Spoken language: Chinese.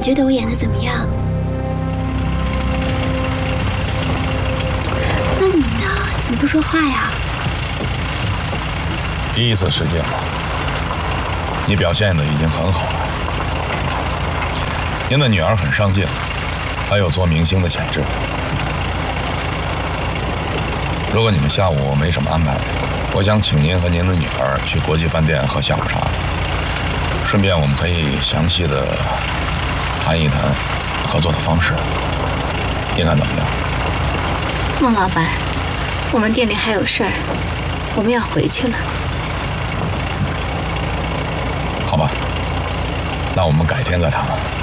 觉得我演的怎么样？那你呢？怎么不说话呀？ 第一次试镜了，你表现的已经很好了。您的女儿很上进，还有做明星的潜质。如果你们下午没什么安排，我想请您和您的女儿去国际饭店喝下午茶，顺便我们可以详细的谈一谈合作的方式，您看怎么样？ 孟老板，我们店里还有事儿，我们要回去了。 好吧，那我们改天再谈了。